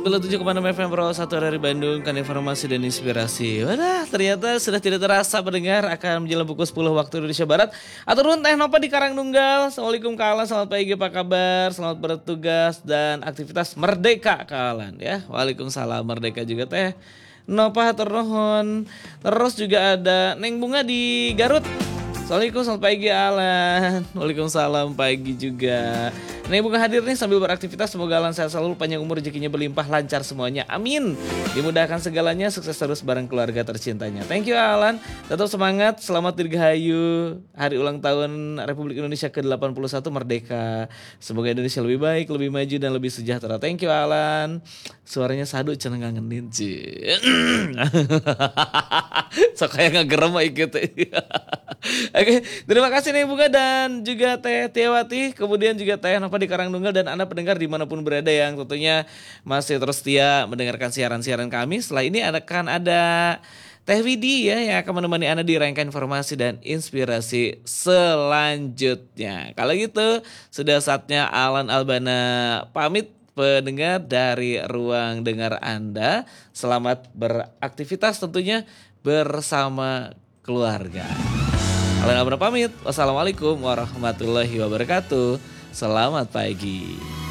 97,6 FM Pro 1 dari Bandung kan informasi dan inspirasi. Wadah, ternyata sudah tidak terasa mendengar akan menjelang pukul 10 waktu Indonesia Barat. Aturun Teh Nova di Karangnunggal. Assalamualaikum Kak Alan, selamat pagi, apa kabar? Selamat bertugas dan aktivitas merdeka Kak Alan ya. Waalaikumsalam, merdeka juga Teh Nova, hatur nuhun. Terus juga ada Neng Bunga di Garut. Assalamualaikum, selamat pagi Alan. Waalaikumsalam, pagi juga. Neng Bunga hadir nih sambil beraktivitas. Semoga Alan sehat selalu, panjang umur, rezekinya berlimpah, lancar semuanya. Amin. Dimudahkan segalanya, sukses terus bareng keluarga tercintanya. Thank you Alan. Tetap semangat, selamat dirgahayu hari ulang tahun Republik Indonesia ke-81 merdeka. Semoga Indonesia lebih baik, lebih maju dan lebih sejahtera. Thank you Alan. Suaranya sadu cenah ngangenin sih. So kayak ngegerem ikut. Oke, terima kasih Neng Bunga dan juga Teh Tiawati, kemudian juga Teh Nova di Karangnunggal dan Anda pendengar dimanapun berada yang tentunya masih terus setia mendengarkan siaran-siaran kami. Setelah ini akan ada Teh Widi ya yang akan menemani Anda di rangkaian informasi dan inspirasi selanjutnya. Kalau gitu sudah saatnya Alan Albana pamit pendengar dari ruang dengar Anda. Selamat beraktivitas tentunya bersama keluarga. Alan Albana pamit. Wassalamualaikum warahmatullahi wabarakatuh. Selamat pagi.